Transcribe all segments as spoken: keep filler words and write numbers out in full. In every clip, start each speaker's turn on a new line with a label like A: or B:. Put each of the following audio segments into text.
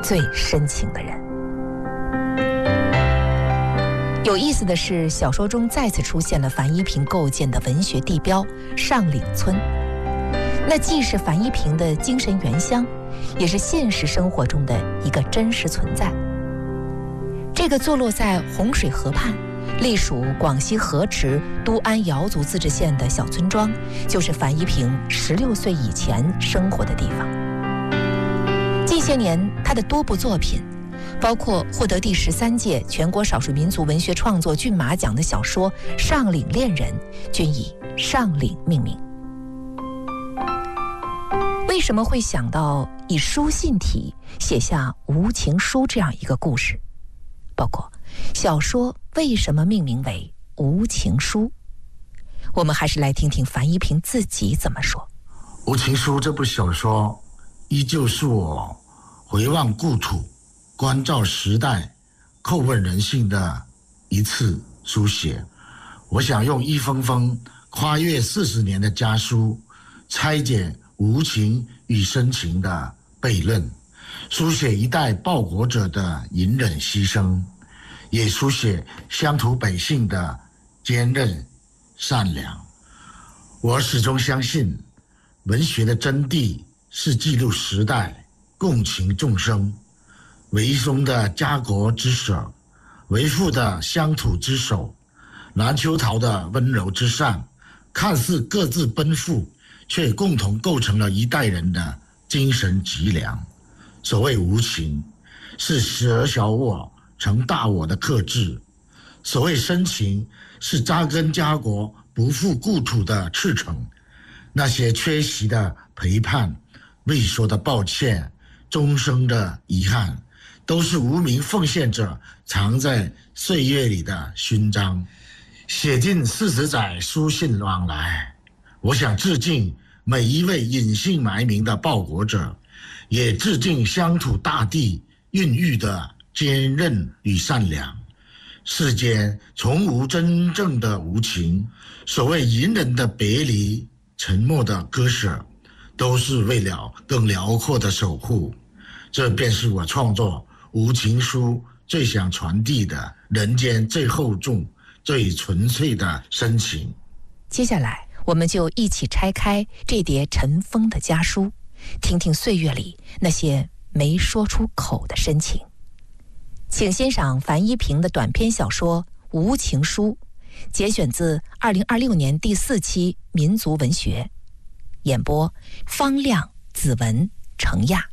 A: 最深情的人。有意思的是，小说中再次出现了樊一萍构建的文学地标上岭村，那既是樊一萍的精神原乡，也是现实生活中的一个真实存在。这个坐落在洪水河畔，隶属广西河池都安瑶族自治县的小村庄，就是樊一萍十六岁以前生活的地方。近些年，他的多部作品，包括获得第十三届全国少数民族文学创作骏马奖的小说《上岭恋人》，均以上岭命名。为什么会想到以书信体写下《无情书》这样一个故事？包括小说为什么命名为《无情书》？我们还是来听听樊一萍自己怎么说。
B: 《无情书》这部小说，依旧是我回望故土、关照时代、叩问人性的一次书写。我想用一封封跨越四十年的家书，拆解无情与深情的悖论，书写一代报国者的隐忍牺牲，也书写乡土百姓的坚韧善良。我始终相信，文学的真谛是记录时代、共情众生。维松的家国之舍，维父的乡土之守，蓝秋桃的温柔之善，看似各自奔赴，却共同构成了一代人的精神脊梁。所谓无情，是舍小我成大我的克制；所谓深情，是扎根家国不负故土的赤诚。那些缺席的陪伴，未说的抱歉，终生的遗憾，都是无名奉献者藏在岁月里的勋章。写尽四十载书信往来，我想致敬每一位隐姓埋名的报国者，也致敬乡土大地孕育的坚韧与善良。世间从无真正的无情，所谓隐忍的别离，沉默的割舍，都是为了更辽阔的守护。这便是我创作《无情书》最想传递的人间最厚重、最纯粹的深情。
A: 接下来，我们就一起拆开这叠尘封的家书，听听岁月里那些没说出口的深情。请欣赏樊一萍的短篇小说《无情书》，节选自二零二六年第四期《民族文学》，演播方亮、子文、程亚。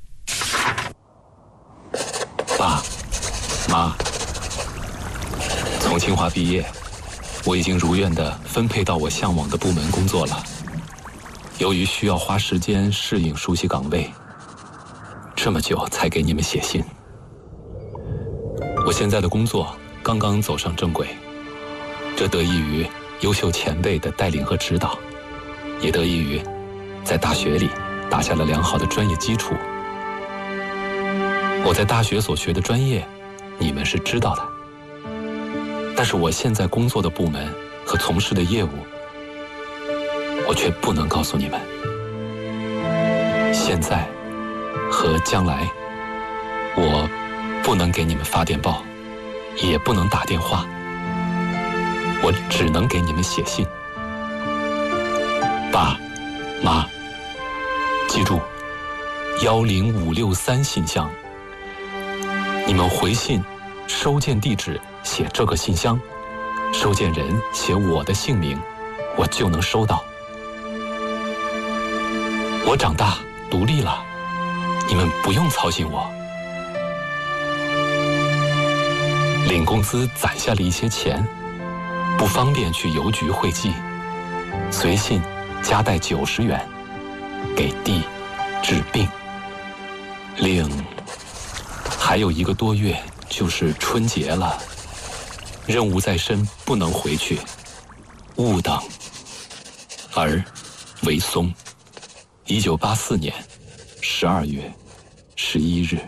C: 爸妈，从清华毕业，我已经如愿地分配到我向往的部门工作了。由于需要花时间适应熟悉岗位，这么久才给你们写信。我现在的工作刚刚走上正轨，这得益于优秀前辈的带领和指导，也得益于在大学里打下了良好的专业基础。我在大学所学的专业，你们是知道的，但是我现在工作的部门和从事的业务，我却不能告诉你们。现在和将来，我不能给你们发电报，也不能打电话，我只能给你们写信。爸妈，记住幺零五六三信箱，你们回信收件地址写这个信箱，收件人写我的姓名，我就能收到。我长大独立了，你们不用操心我。领工资攒下了一些钱，不方便去邮局汇寄，随信加带九十元，给弟治病。另还有一个多月就是春节了，任务在身，不能回去，勿等。儿为松，一九八四年十二月十一日。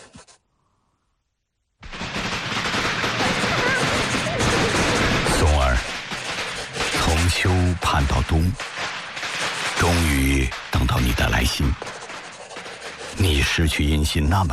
D: 松儿，从秋盼到冬，终于等到你的来信。你失去音信那么